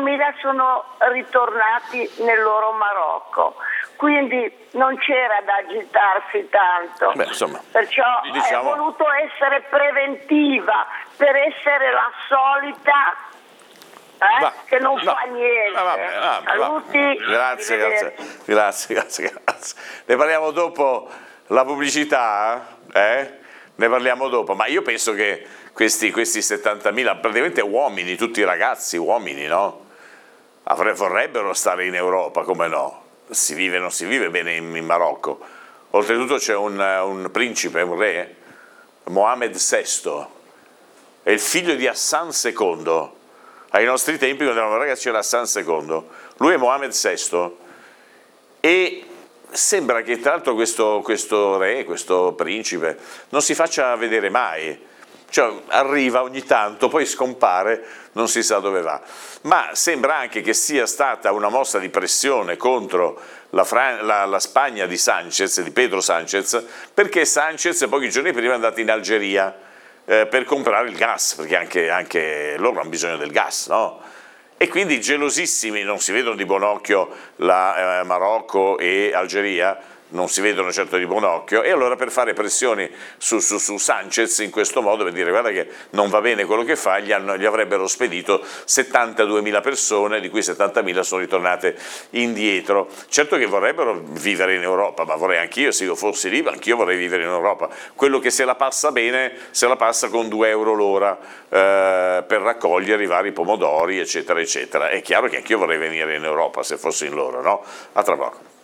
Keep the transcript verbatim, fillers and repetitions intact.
centomila sono ritornati nel loro Marocco, quindi non c'era da agitarsi tanto. Beh, insomma, perciò diciamo... è voluto essere preventiva per essere la solita eh, va, che non va, fa niente. va, va, va, Saluti, va. Grazie, grazie, grazie, grazie, grazie. Ne parliamo dopo la pubblicità, eh? Ne parliamo dopo, ma io penso che questi, questi settantamila, praticamente uomini, tutti ragazzi, uomini, no? Avre, vorrebbero stare in Europa, come no? Si vive, non si vive bene in, in Marocco. Oltretutto c'è un, un principe, un re, Mohammed sesto, è il figlio di Hassan secondo. Ai nostri tempi, quando eravamo ragazzi, c'era Hassan secondo. Lui è Mohammed sesto e sembra che tra l'altro questo, questo re, questo principe, non si faccia vedere mai. Cioè arriva ogni tanto, poi scompare, non si sa dove va. Ma sembra anche che sia stata una mossa di pressione contro la, Fran- la, la Spagna di Sanchez, di Pedro Sanchez, perché Sanchez pochi giorni prima è andato in Algeria eh, per comprare il gas, perché anche, anche loro hanno bisogno del gas, no? E quindi gelosissimi, non si vedono di buon occhio la eh, Marocco e Algeria, non si vedono certo di buon occhio, e allora per fare pressioni su, su, su Sanchez in questo modo, per dire guarda che non va bene quello che fa, gli, hanno, gli avrebbero spedito settantaduemila persone, di cui settantamila sono ritornate indietro. Certo che vorrebbero vivere in Europa, ma vorrei anch'io, se io fossi lì, anch'io vorrei vivere in Europa. Quello che se la passa bene, se la passa con due euro l'ora eh, per raccogliere i vari pomodori, eccetera, eccetera. È chiaro che anch'io vorrei venire in Europa se fossi in loro, no? A tra poco.